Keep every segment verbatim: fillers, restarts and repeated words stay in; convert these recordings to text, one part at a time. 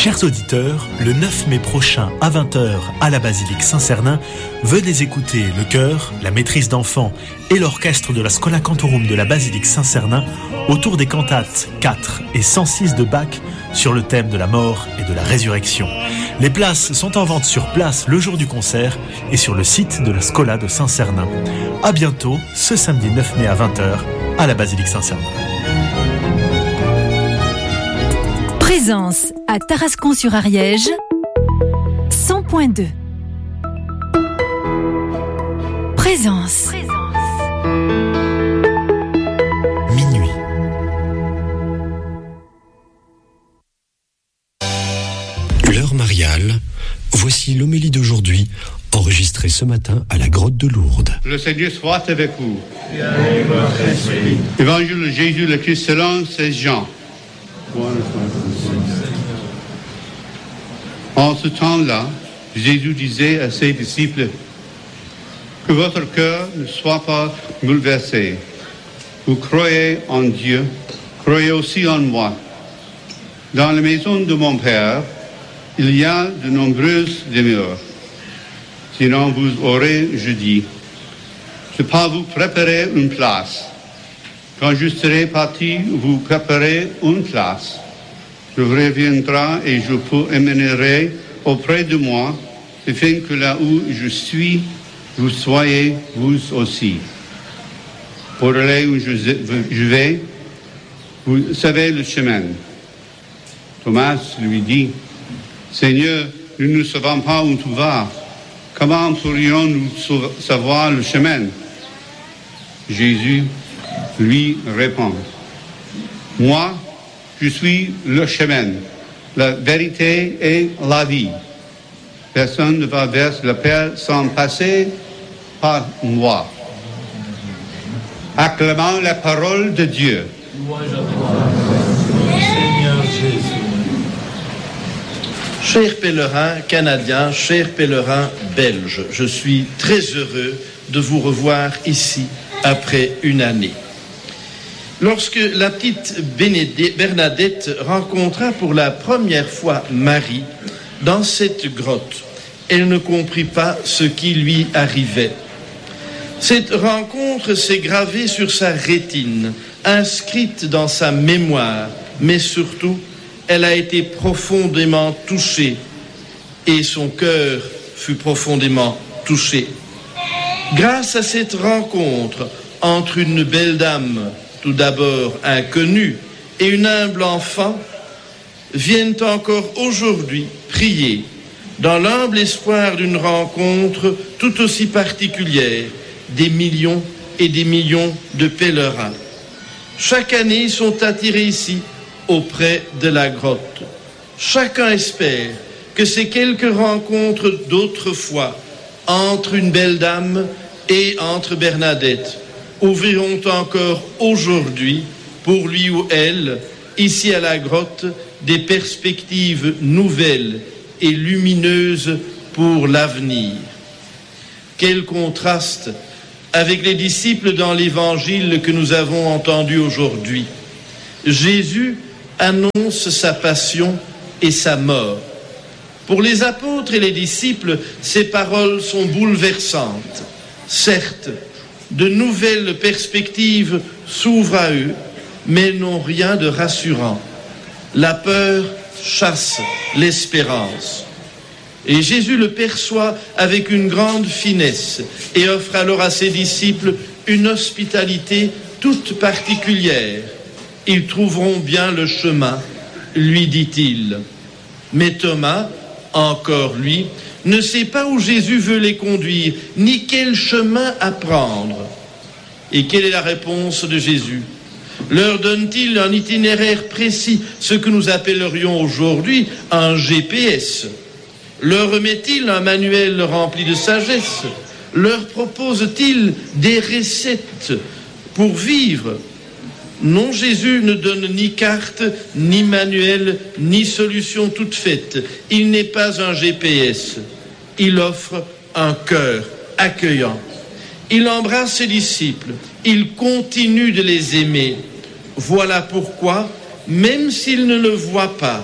Chers auditeurs, le neuf mai prochain à vingt heures à la Basilique Saint-Cernin, venez écouter le chœur, la maîtrise d'enfants et l'orchestre de la Schola Cantorum de la Basilique Saint-Cernin autour des cantates quatre et cent six de Bach sur le thème de la mort et de la résurrection. Les places sont en vente sur place le jour du concert et sur le site de la Schola de Saint-Cernin. À bientôt, ce samedi neuf mai à vingt heures à la Basilique Saint-Cernin. Présence à Tarascon-sur-Ariège, cent point deux. Présence. Présence. Minuit. L'heure mariale, voici l'homélie d'aujourd'hui, enregistrée ce matin à la grotte de Lourdes. Le Seigneur soit avec vous. Et avec votre esprit. Évangile de Jésus le Christ selon saint Jean. En ce temps-là, Jésus disait à ses disciples, que votre cœur ne soit pas bouleversé. Vous croyez en Dieu, croyez aussi en moi. Dans la maison de mon Père, il y a de nombreuses demeures. Sinon vous aurez, je dis, je pas vous préparer une place. Quand je serai parti, vous préparez une place. Je reviendrai et je vous emmènerai auprès de moi, afin que là où je suis, vous soyez vous aussi. Pour aller où je, je vais, vous savez le chemin. Thomas lui dit, Seigneur, nous ne savons pas où tu vas. Comment pourrions-nous savoir le chemin? Jésus lui répond, moi, je suis le chemin, la vérité et la vie. Personne ne va vers le Père sans passer par moi. Acclamons la parole de Dieu. Louange à toi, Seigneur Jésus. Chers pèlerins canadiens, chers pèlerins belges, je suis très heureux de vous revoir ici après une année. Lorsque la petite Bernadette rencontra pour la première fois Marie dans cette grotte, elle ne comprit pas ce qui lui arrivait. Cette rencontre s'est gravée sur sa rétine, inscrite dans sa mémoire, mais surtout, elle a été profondément touchée et son cœur fut profondément touché. Grâce à cette rencontre entre une belle dame, tout d'abord inconnue, et une humble enfant, viennent encore aujourd'hui prier dans l'humble espoir d'une rencontre tout aussi particulière des millions et des millions de pèlerins. Chaque année, ils sont attirés ici, auprès de la grotte. Chacun espère que ces quelques rencontres d'autrefois entre une belle dame et entre Bernadette ouvriront encore aujourd'hui, pour lui ou elle, ici à la grotte, des perspectives nouvelles et lumineuses pour l'avenir. Quel contraste avec les disciples dans l'évangile que nous avons entendu aujourd'hui. Jésus annonce sa passion et sa mort. Pour les apôtres et les disciples, ces paroles sont bouleversantes. Certes, de nouvelles perspectives s'ouvrent à eux, mais n'ont rien de rassurant. La peur chasse l'espérance. Et Jésus le perçoit avec une grande finesse et offre alors à ses disciples une hospitalité toute particulière. Ils trouveront bien le chemin, lui dit-il. Mais Thomas, encore lui, ne sait pas où Jésus veut les conduire, ni quel chemin à prendre. Et quelle est la réponse de Jésus? Leur donne-t-il un itinéraire précis, ce que nous appellerions aujourd'hui un G P S? Leur remet-il un manuel rempli de sagesse? Leur propose-t-il des recettes pour vivre? Non, Jésus ne donne ni carte, ni manuel, ni solution toute faite. Il n'est pas un G P S. Il offre un cœur accueillant. Il embrasse ses disciples. Il continue de les aimer. Voilà pourquoi, même s'ils ne le voient pas,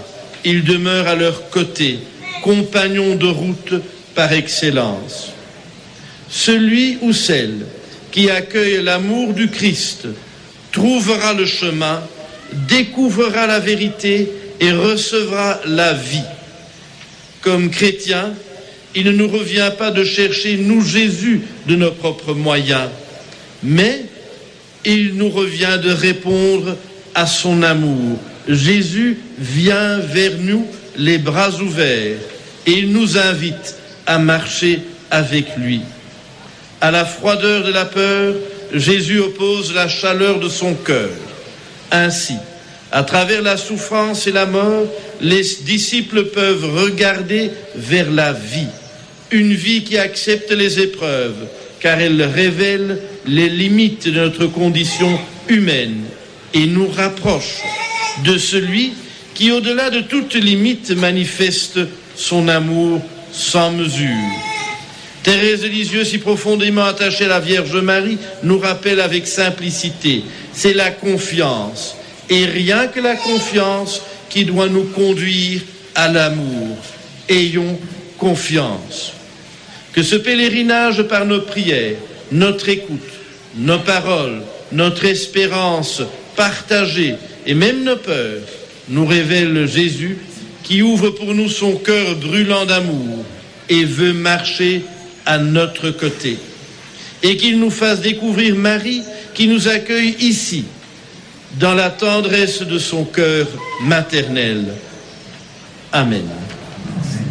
il demeure à leur côté, compagnon de route par excellence. Celui ou celle qui accueille l'amour du Christ trouvera le chemin, découvrira la vérité et recevra la vie. Comme chrétiens, il ne nous revient pas de chercher, nous, Jésus, de nos propres moyens, mais il nous revient de répondre à son amour. Jésus vient vers nous les bras ouverts et il nous invite à marcher avec lui. À la froideur de la peur, Jésus oppose la chaleur de son cœur. Ainsi, à travers la souffrance et la mort, les disciples peuvent regarder vers la vie, une vie qui accepte les épreuves, car elle révèle les limites de notre condition humaine et nous rapproche de celui qui, au-delà de toute limite, manifeste son amour sans mesure. Thérèse de Lisieux, si profondément attachée à la Vierge Marie, nous rappelle avec simplicité, c'est la confiance, et rien que la confiance qui doit nous conduire à l'amour. Ayons confiance. Que ce pèlerinage par nos prières, notre écoute, nos paroles, notre espérance partagée et même nos peurs nous révèle Jésus qui ouvre pour nous son cœur brûlant d'amour et veut marcher à notre côté. Et qu'il nous fasse découvrir Marie qui nous accueille ici, dans la tendresse de son cœur maternel. Amen.